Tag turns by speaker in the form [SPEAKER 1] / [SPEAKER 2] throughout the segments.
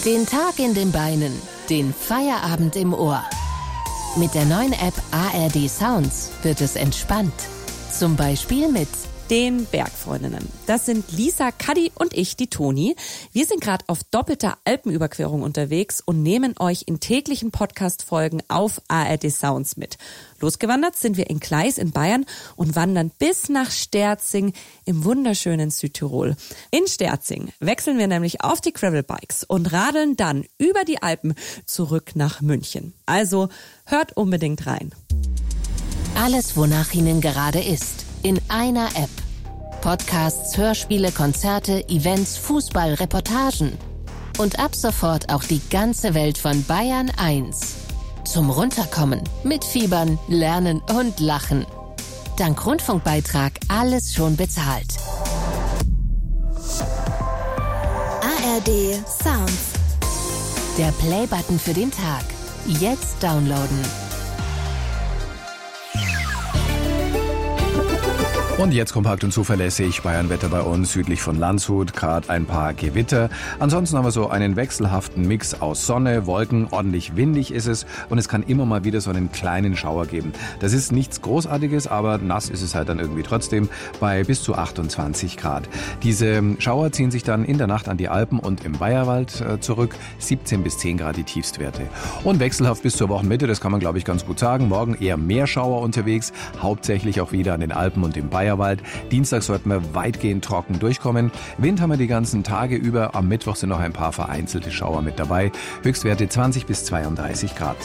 [SPEAKER 1] Den Tag in den Beinen, den Feierabend im Ohr. Mit der neuen App ARD Sounds wird es entspannt. Zum Beispiel mit
[SPEAKER 2] den Bergfreundinnen. Das sind Lisa, Kadi und ich, die Toni. Wir sind gerade auf doppelter Alpenüberquerung unterwegs und nehmen euch in täglichen Podcast-Folgen auf ARD Sounds mit. Losgewandert sind wir in Gleis in Bayern und wandern bis nach Sterzing im wunderschönen Südtirol. In Sterzing wechseln wir nämlich auf die Gravelbikes und radeln dann über die Alpen zurück nach München. Also hört unbedingt rein.
[SPEAKER 1] Alles, wonach Ihnen gerade ist, in einer App. Podcasts, Hörspiele, Konzerte, Events, Fußball, Reportagen. Und ab sofort auch die ganze Welt von Bayern 1. Zum Runterkommen, mitfiebern, lernen und lachen. Dank Rundfunkbeitrag alles schon bezahlt.
[SPEAKER 3] ARD Sounds.
[SPEAKER 1] Der Playbutton für den Tag. Jetzt downloaden.
[SPEAKER 4] Und jetzt kompakt und zuverlässig Bayernwetter bei uns südlich von Landshut, gerade ein paar Gewitter. Ansonsten haben wir so einen wechselhaften Mix aus Sonne, Wolken, ordentlich windig ist es und es kann immer mal wieder so einen kleinen Schauer geben. Das ist nichts Großartiges, aber nass ist es halt dann irgendwie trotzdem bei bis zu 28 Grad. Diese Schauer ziehen sich dann in der Nacht an die Alpen und im Bayerwald zurück, 17 bis 10 Grad die Tiefstwerte. Und wechselhaft bis zur Wochenmitte, das kann man glaube ich ganz gut sagen. Morgen eher mehr Schauer unterwegs, hauptsächlich auch wieder an den Alpen und im Bayerwald. Dienstag sollten wir weitgehend trocken durchkommen. Wind haben wir die ganzen Tage über. Am Mittwoch sind noch ein paar vereinzelte Schauer mit dabei. Höchstwerte 20 bis 32 Grad.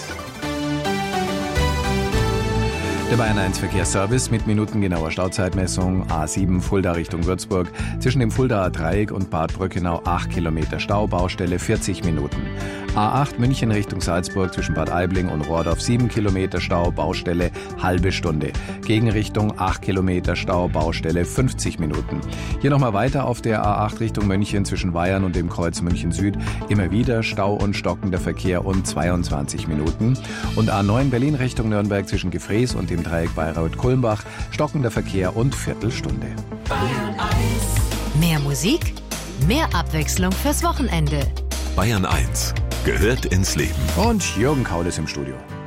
[SPEAKER 4] Der Bayern 1 Verkehrsservice mit minutengenauer Stauzeitmessung. A7 Fulda Richtung Würzburg. Zwischen dem Fuldaer Dreieck und Bad Brückenau 8 Kilometer Stau, Baustelle 40 Minuten. A8 München Richtung Salzburg zwischen Bad Aibling und Rohrdorf 7 Kilometer Stau, Baustelle halbe Stunde. Gegenrichtung 8 Kilometer Stau, Baustelle 50 Minuten. Hier nochmal weiter auf der A8 Richtung München zwischen Weyern und dem Kreuz München Süd. Immer wieder Stau und stockender Verkehr und 22 Minuten. Und A9 Berlin Richtung Nürnberg zwischen Gefrees und dem Dreieck Bayreuth-Kulmbach. Stockender Verkehr und Viertelstunde.
[SPEAKER 3] Bayern 1. Mehr Musik, mehr Abwechslung fürs Wochenende.
[SPEAKER 5] Bayern 1 gehört ins Leben.
[SPEAKER 4] Und Jürgen Kaul ist im Studio.